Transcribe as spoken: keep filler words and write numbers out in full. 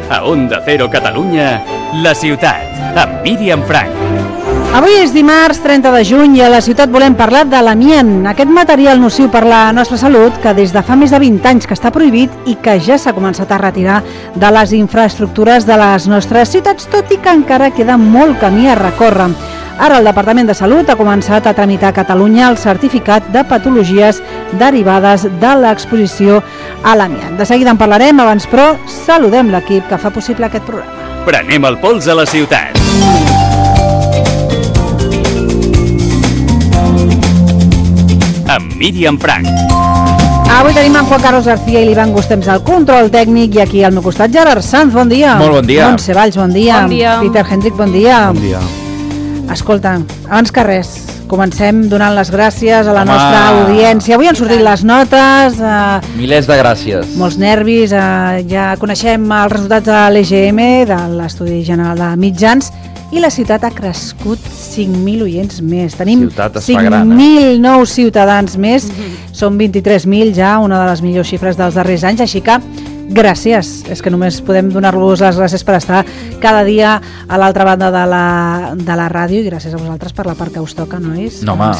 A Onda Cero Catalunya, La Ciutat, amb Míriam Frank. Avui és dimarts trenta de juny i a La Ciutat volem parlar de l'amiant, aquest material nociu per la nostra salut que des de fa més de vint anys que està prohibit i que ja s'ha començat a retirar de les infraestructures de les nostres ciutats, tot i que encara queda molt camí a recórrer. Ara el Departament de Salut ha començat a tramitar a Catalunya el certificat de patologies derivades de l'exposició a l'amiant. De seguida en parlarem, abans però saludem l'equip que fa possible aquest programa. Prenem el pols a la ciutat. Amb Míriam Frank. Avui tenim en Juan Carlos García i l'Ivan Gustems al control tècnic i aquí al meu costat Gerard Sanz, bon dia. Molt bon dia. Montse Valls, bon dia. Bon dia. Peter Hendrik, bon dia. Bon dia. Escolta, abans que res, comencem donant les gràcies a la Home. nostra audiència. Avui han sortit les notes, eh, Milers de gràcies. molts nervis, eh, ja coneixem els resultats de l'E G M, de l'Estudi General de Mitjans, i la ciutat ha crescut cinc mil oients més. Tenim Ciutat es fa cinc gran, eh? mil nous ciutadans més, són vint-i-tres mil ja, una de les millors xifres dels darrers anys, així que gràcies, és que només podem donar-vos les gràcies per estar cada dia a l'altra banda de la, de la ràdio i gràcies a vosaltres per la part que us toca, nois. No, home.